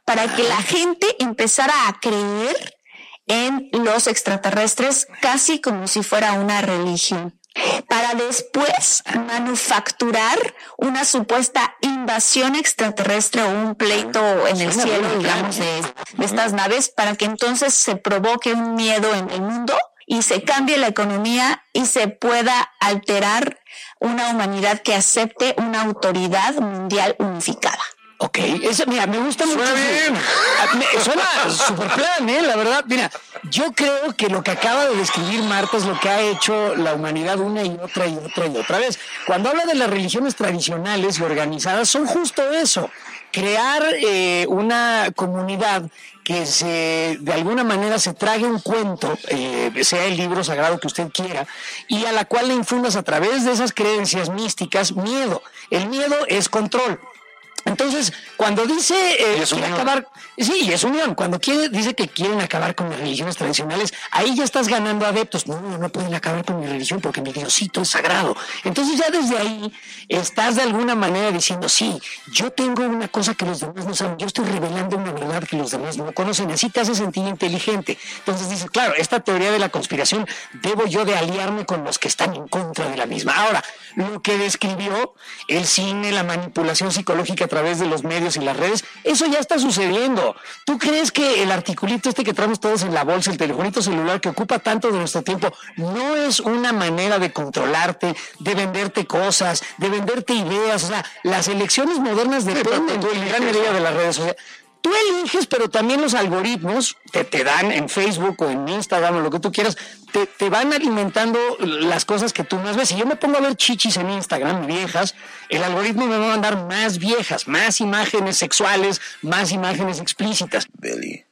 para que la gente empezara a creer en los extraterrestres casi como si fuera una religión, para después manufacturar una supuesta invasión extraterrestre o un pleito en el cielo, digamos, de estas naves, para que entonces se provoque un miedo en el mundo y se cambie la economía y se pueda alterar una humanidad que acepte una autoridad mundial unificada. Ok, mira, me gusta mucho. Suena bien. Suena super plan, la verdad. Mira, yo creo que lo que acaba de describir Marta es lo que ha hecho la humanidad una y otra vez. Cuando habla de las religiones tradicionales y organizadas, son justo eso. Crear una comunidad que de alguna manera se trague un cuento, sea el libro sagrado que usted quiera, y a la cual le infundas a través de esas creencias místicas miedo. El miedo es control. Entonces, cuando dice quiere acabar, sí, y es unión. Cuando dice que quieren acabar con las religiones tradicionales, ahí ya estás ganando adeptos. No pueden acabar con mi religión porque mi Diosito es sagrado. Entonces ya desde ahí estás de alguna manera diciendo, sí, yo tengo una cosa que los demás no saben, yo estoy revelando una verdad que los demás no conocen, así te hace sentir inteligente. Entonces dices, claro, esta teoría de la conspiración, debo yo de aliarme con los que están en contra de la misma. Ahora, lo que describió el cine, la manipulación psicológica a través de los medios y las redes, eso ya está sucediendo. ¿Tú crees que el articulito que traemos todos en la bolsa, el telefonito celular que ocupa tanto de nuestro tiempo, no es una manera de controlarte, de venderte cosas, de venderte ideas? O sea, las elecciones modernas dependen en gran medida de las redes sociales. Tú eliges, pero también los algoritmos que te dan en Facebook o en Instagram o lo que tú quieras, te van alimentando las cosas que tú más ves. Si yo me pongo a ver chichis en Instagram, viejas, el algoritmo me va a mandar más viejas, más imágenes sexuales, más imágenes explícitas. Billy.